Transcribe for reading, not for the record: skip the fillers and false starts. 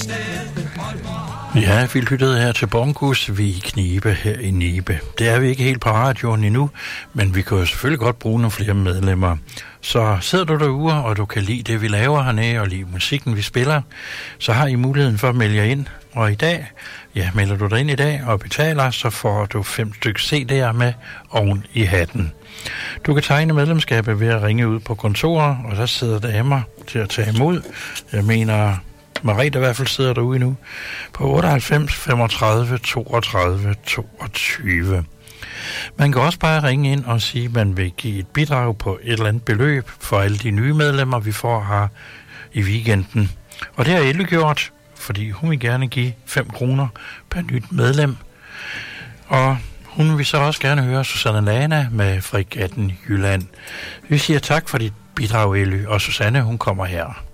Ja, vi lyttede her til Bongus ved Knibe her i Nibe. Det er vi ikke helt på radioen endnu, men vi kan jo selvfølgelig godt bruge nogle flere medlemmer. Så sidder du derude, og du kan lide det, vi laver hernede, og lide musikken, vi spiller, så har I muligheden for at melde jer ind. Og i dag, ja, melder du dig ind i dag og betaler, så får du 5 stykker CD'er med oven i hatten. Du kan tegne medlemskabet ved at ringe ud på kontoret, og der sidder damer til at tage imod. Jeg mener, Marie, der i hvert fald sidder derude nu, på 98 35 32 22. Man kan også bare ringe ind og sige, at man vil give et bidrag på et eller andet beløb for alle de nye medlemmer, vi får her i weekenden. Og det har Elle gjort, fordi hun vil gerne give 5 kroner per nyt medlem. Og hun vil så også gerne høre Susanne Lana med Fregatten Jylland. Vi siger tak for dit bidrag, Elle, og Susanne, hun kommer her.